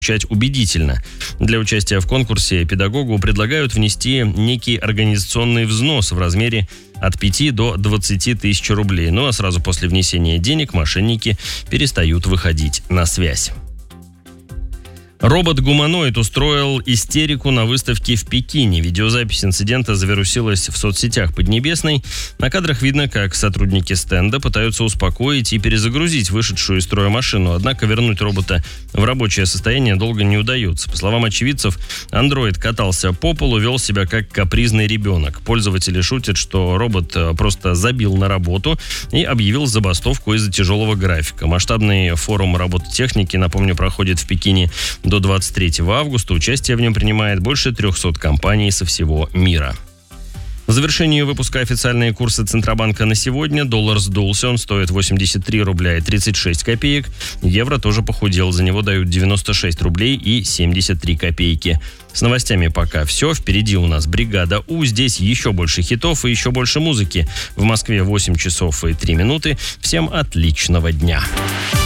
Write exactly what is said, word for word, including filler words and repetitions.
звучать убедительно. Для участия в конкурсе педагогу предлагают внести некий организационный взнос в размере от пяти до двадцати тысяч рублей. Ну а сразу после внесения денег мошенники перестают выходить на связь. Робот-гуманоид устроил истерику на выставке в Пекине. Видеозапись инцидента завирусилась в соцсетях Поднебесной. На кадрах видно, как сотрудники стенда пытаются успокоить и перезагрузить вышедшую из строя машину. Однако вернуть робота в рабочее состояние долго не удается. По словам очевидцев, андроид катался по полу, вел себя как капризный ребенок. Пользователи шутят, что робот просто забил на работу и объявил забастовку из-за тяжелого графика. Масштабный форум робототехники, напомню, проходит в Пекине до двадцать третьего августа. Участие в нем принимает больше трехсот компаний со всего мира. В завершении выпуска официальные курсы Центробанка на сегодня. Доллар сдулся, он стоит восемьдесят три рубля и тридцать шесть копеек. Евро тоже похудел, за него дают девяносто шесть рублей и семьдесят три копейки. С новостями пока все. Впереди у нас «Бригада У». Здесь еще больше хитов и еще больше музыки. В Москве восемь часов и три минуты. Всем отличного дня.